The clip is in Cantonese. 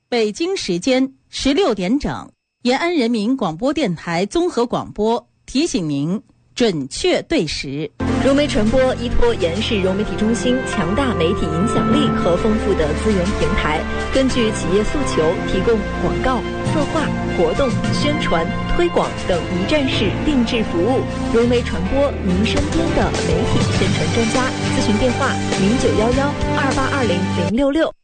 北京时间16点整，延安人民广播电台综合广播提醒您准确对时。 融媒传播依托延世融媒体中心强大媒体影响力和丰富的资源平台，根据企业诉求提供广告、策划、活动、宣传、推广等一站式定制服务。融媒传播，您身边的媒体宣传专家。咨询电话：091128200660。